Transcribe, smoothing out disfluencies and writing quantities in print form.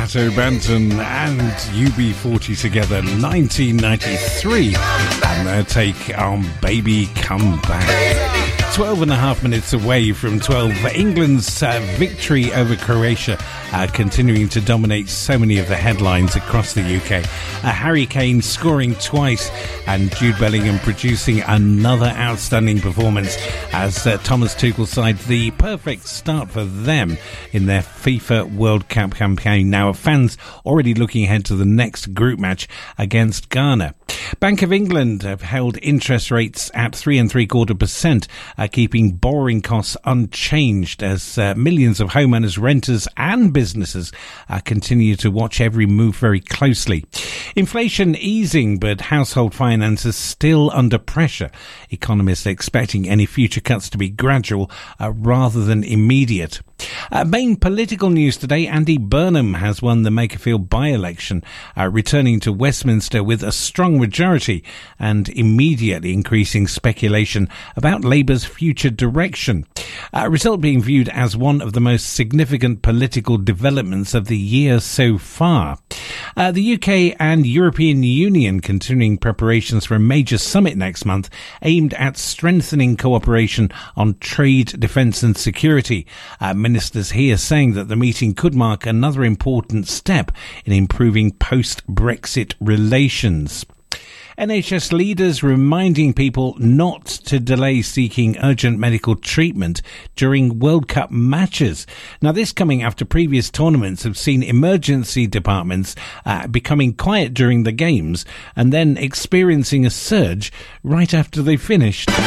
Nato Banton and UB40 together, 1993, and their take on Baby Come Back. 12 and a half minutes away from 12. England's victory over Croatia continuing to dominate so many of the headlines across the UK. Harry Kane scoring twice and Jude Bellingham producing another outstanding performance as Thomas Tuchel's side the perfect start for them in their FIFA World Cup campaign. Now fans already looking ahead to the next group match against Ghana. Bank of England have held interest rates at 3.75%, keeping borrowing costs unchanged as millions of homeowners, renters and businesses continue to watch every move very closely. Inflation easing, but household finances still under pressure. Economists are expecting any future cuts to be gradual rather than immediate. Main political news today, Andy Burnham has won the Makerfield by-election, returning to Westminster with a strong majority and immediately increasing speculation about Labour's future direction. A result being viewed as one of the most significant political developments of the year so far. The UK and European Union continuing preparations for a major summit next month aimed at strengthening cooperation on trade, defence and security. Ministers here saying that the meeting could mark another important step in improving post-Brexit relations. NHS leaders reminding people not to delay seeking urgent medical treatment during World Cup matches. Now, this coming after previous tournaments have seen emergency departments becoming quiet during the games and then experiencing a surge right after they finished.